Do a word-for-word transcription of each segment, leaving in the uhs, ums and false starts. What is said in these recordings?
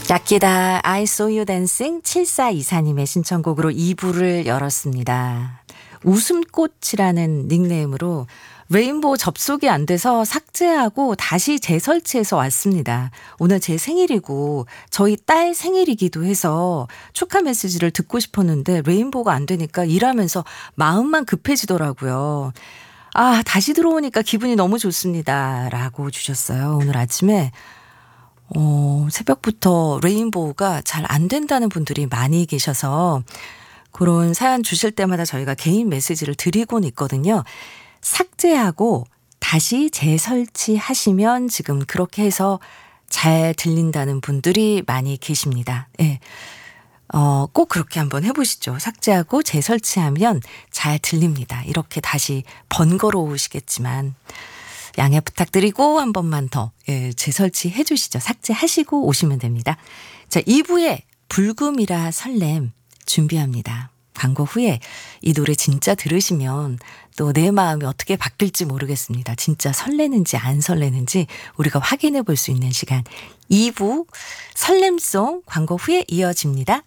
야키다 I saw you dancing 칠사이사님의 신청곡으로 이 부를 열었습니다. 웃음꽃이라는 닉네임으로 레인보우 접속이 안 돼서 삭제하고 다시 재설치해서 왔습니다. 오늘 제 생일이고 저희 딸 생일이기도 해서 축하 메시지를 듣고 싶었는데 레인보우가 안 되니까 일하면서 마음만 급해지더라고요. 아, 다시 들어오니까 기분이 너무 좋습니다. 라고 주셨어요. 오늘 아침에 어, 새벽부터 레인보우가 잘 안 된다는 분들이 많이 계셔서 그런 사연 주실 때마다 저희가 개인 메시지를 드리곤 있거든요. 삭제하고 다시 재설치하시면 지금 그렇게 해서 잘 들린다는 분들이 많이 계십니다. 예. 어, 꼭 그렇게 한번 해보시죠. 삭제하고 재설치하면 잘 들립니다. 이렇게 다시 번거로우시겠지만 양해 부탁드리고 한 번만 더 예, 재설치해 주시죠. 삭제하시고 오시면 됩니다. 자, 이 부에 불금이라 설렘 준비합니다. 광고 후에 이 노래 진짜 들으시면 또 내 마음이 어떻게 바뀔지 모르겠습니다. 진짜 설레는지 안 설레는지 우리가 확인해 볼 수 있는 시간. 이 부 설렘송 광고 후에 이어집니다.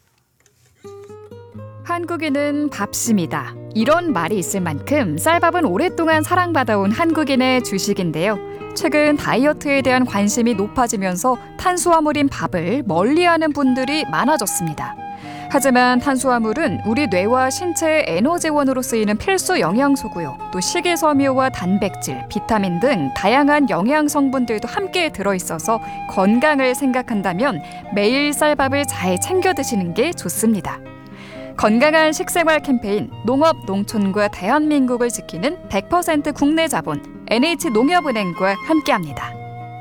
한국인은 밥심이다. 이런 말이 있을 만큼 쌀밥은 오랫동안 사랑받아온 한국인의 주식인데요. 최근 다이어트에 대한 관심이 높아지면서 탄수화물인 밥을 멀리하는 분들이 많아졌습니다. 하지만 탄수화물은 우리 뇌와 신체의 에너지원으로 쓰이는 필수 영양소고요. 또 식이섬유와 단백질, 비타민 등 다양한 영양 성분들도 함께 들어있어서 건강을 생각한다면 매일 쌀밥을 잘 챙겨 드시는 게 좋습니다. 건강한 식생활 캠페인 농업, 농촌과 대한민국을 지키는 백 퍼센트 국내 자본 엔에이치농협은행과 함께합니다.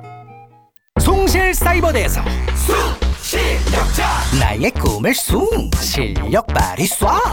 송실사이버대에서 쑥 실력자 나의 꿈을 숭 실력 발휘 쏴